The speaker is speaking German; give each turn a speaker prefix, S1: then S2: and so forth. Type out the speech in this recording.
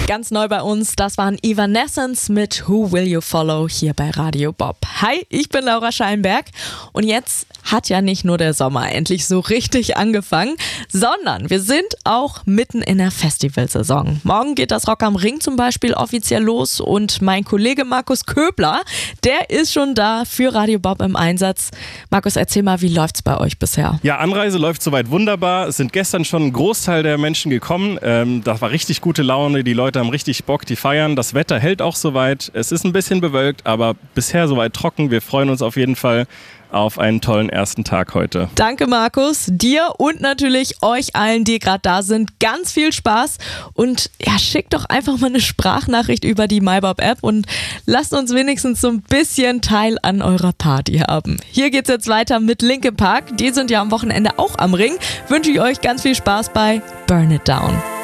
S1: Ganz neu bei uns, das waren Evanescence mit Who Will You Follow hier bei Radio Bob. Hi, ich bin Laura Schallenberg und jetzt hat ja nicht nur der Sommer endlich so richtig angefangen, sondern wir sind auch mitten in der Festivalsaison. Morgen geht das Rock am Ring zum Beispiel offiziell los und mein Kollege Markus Köbler, der ist schon da für Radio Bob im Einsatz. Markus, erzähl mal, wie läuft's bei euch bisher?
S2: Ja, Anreise läuft soweit wunderbar. Es sind gestern schon ein Großteil der Menschen gekommen. Da war richtig gute Laune, die Leute haben richtig Bock, die feiern. Das Wetter hält auch soweit. Es ist ein bisschen bewölkt, aber bisher soweit trocken. Wir freuen uns auf jeden Fall auf einen tollen ersten Tag heute.
S1: Danke Markus, dir und natürlich euch allen, die gerade da sind, ganz viel Spaß und ja, schickt doch einfach mal eine Sprachnachricht über die MyBob-App und lasst uns wenigstens so ein bisschen Teil an eurer Party haben. Hier geht's jetzt weiter mit Linkin Park, die sind ja am Wochenende auch am Ring. Wünsche ich euch ganz viel Spaß bei Burn It Down.